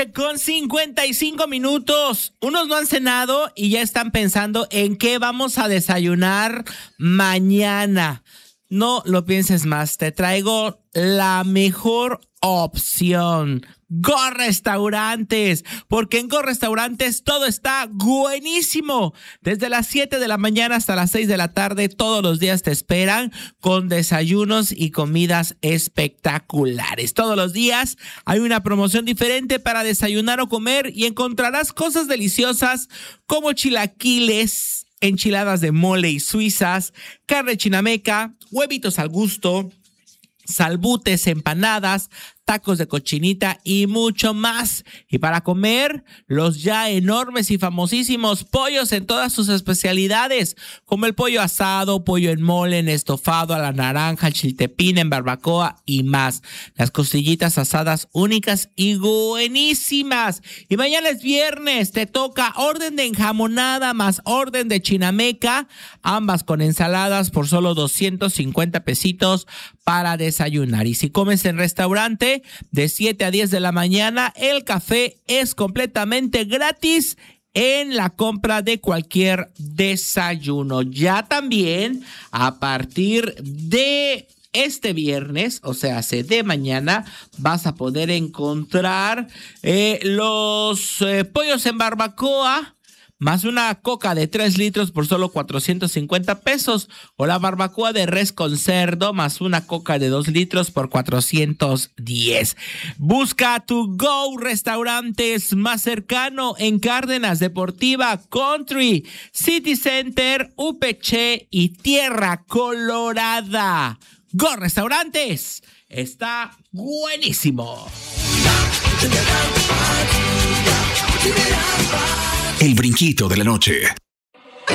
Con 55 minutos, unos no han cenado y ya están pensando en qué vamos a desayunar mañana. No lo pienses más, te traigo la mejor opción. Go Restaurantes, porque en Go Restaurantes todo está buenísimo. Desde las 7 de la mañana hasta las 6 de la tarde, todos los días te esperan con desayunos y comidas espectaculares. Todos los días hay una promoción diferente para desayunar o comer y encontrarás cosas deliciosas como chilaquiles, enchiladas de mole y suizas, carne chinameca, huevitos al gusto, salbutes, empanadas, tacos de cochinita y mucho más. Y para comer, los ya enormes y famosísimos pollos en todas sus especialidades, como el pollo asado, pollo en mole, en estofado, a la naranja, el chiltepín, en barbacoa y más. Las costillitas asadas únicas y buenísimas. Y mañana es viernes, te toca orden de enjamonada más orden de chinameca, ambas con ensaladas por solo 250 pesitos para desayunar. Y si comes en restaurante, de 7 a 10 de la mañana, el café es completamente gratis en la compra de cualquier desayuno. Ya también a partir de este viernes, o sea, de mañana, vas a poder encontrar los pollos en barbacoa más una coca de 3 litros por solo 450 pesos. O la barbacoa de res con cerdo más una coca de 2 litros por 410. Busca tu Go Restaurantes más cercano en Cárdenas, Deportiva, Country, City Center, UPC y Tierra Colorada. Go Restaurantes está buenísimo. El brinquito de la noche.